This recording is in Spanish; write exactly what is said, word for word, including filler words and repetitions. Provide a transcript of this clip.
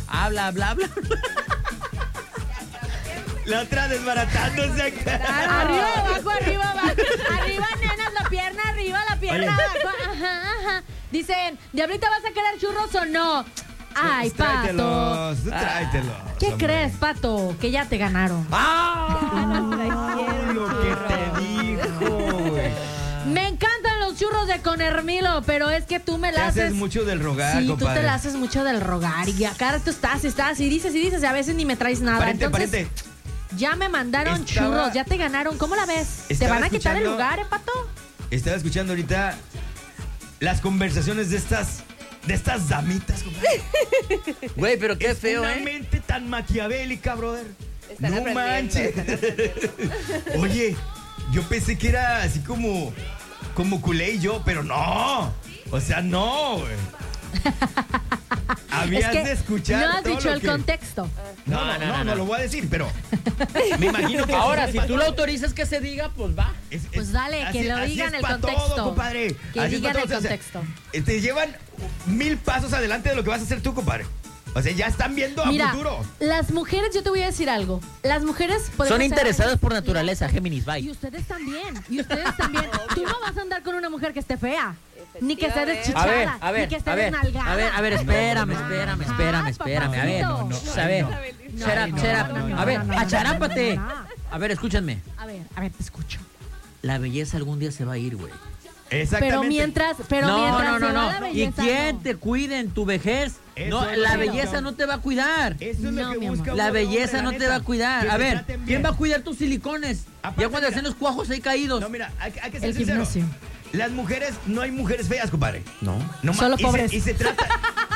Habla, bla, bla. La otra desbaratándose. Claro. Arriba, abajo, arriba, abajo. Arriba, nenas, la pierna arriba, la pierna Oye. abajo. Ajá, ajá. Dicen, ¿Diablita vas a querer churros o no? Ay, Pato. Tráetelos, tráetelos. ¿Qué hombre. crees, Pato? Que ya te ganaron. ¡Ah! Lo que te dijo, güey. Me encantan los churros de con Hermilo, pero es que tú me Te la haces haces... mucho del rogar, Sí, compadre. tú te la haces mucho del rogar. Y acá tú estás, estás, y dices, y dices, y a veces ni me traes nada. Pariente, Entonces, pariente. ya me mandaron Estaba- churros, ya te ganaron. ¿Cómo la ves? ¿Te Estaba van a quitar el escuchando- lugar, eh, Pato? Estaba escuchando ahorita las conversaciones de estas de estas damitas, compadre. Güey, pero qué Es feo, una ¿eh? mente tan maquiavélica, brother. Están No aprendiendo, manches. están aprendiendo. Oye, yo pensé que era así como como culé y yo, pero no. O sea, no, güey. Habías Es que de escuchar no has todo dicho lo el que- contexto. No, no, no, no, lo voy a decir, pero me imagino que Ahora, así si es tú pa' lo todo. autorizas que se diga, pues va. Es- es- Pues dale, que lo así digan es el pa' contexto. todo, compadre. Que Así es digan pa' el todo. O sea, contexto. te llevan mil pasos adelante de lo que vas a hacer tú, compadre. O sea, ya están viendo a Mira, futuro. las mujeres, yo te voy a decir algo. Las mujeres podemos Son ser- interesadas por naturaleza, Géminis, Y bye. ustedes también. Y ustedes también. Tú no vas a andar con una mujer que esté fea. Ni que esté A deschichada. ver, a ver, ni que esté a ver, desnalgada. a ver, a ver, espérame, espérame, Ajá, espérame, espérame. A ver, papacito. no, no, a ver, No, shut up, no, shut no, up. no, no, A ver, no, no, no, acharámpate. no, no, no. A ver, escúchanme. A ver, a ver, te escucho. La belleza algún día se va a ir, güey. Exactamente. Pero mientras, pero No, mientras no, no, se va no. la ¿Y belleza, quién no. te cuide en tu vejez? Eso No, es la lo que belleza busca. no te va a cuidar. Eso es No, lo que mi busca amor. un La hombre, belleza la no te neta. va a cuidar. Que A te ver, traten ¿quién bien. va a cuidar tus silicones? Aparte, Ya cuando mira. hacen los cuajos ahí caídos. No, mira, hay, hay que ser El sincero. gimnasio. Las mujeres, no hay mujeres feas, compadre. No. No ma- Solo y se- pobres. Y se, trata,